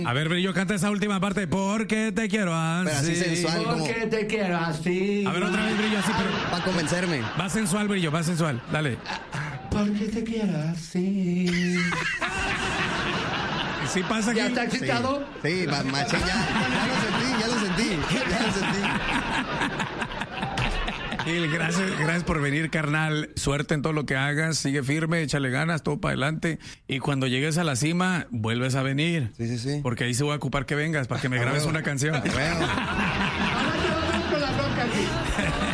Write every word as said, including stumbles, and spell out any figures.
A ver, Brillo, canta esa última parte. Porque te quiero así. Pero así sensual, como... Porque te quiero así. A ver, otra vez, Brillo, así, pero... Para convencerme. Va sensual, Brillo, va sensual. Dale. Porque te quiero así. ¿Sí pasa aquí? ¿Ya está excitado? Sí, sí ma- machín, ya, ya lo sentí, ya lo sentí, ya lo sentí. Gil, gracias, gracias por venir, carnal. Suerte en todo lo que hagas. Sigue firme, échale ganas, todo para adelante. Y cuando llegues a la cima, vuelves a venir. Sí, sí, sí. Porque ahí se va a ocupar que vengas para que me grabes una canción. Bueno.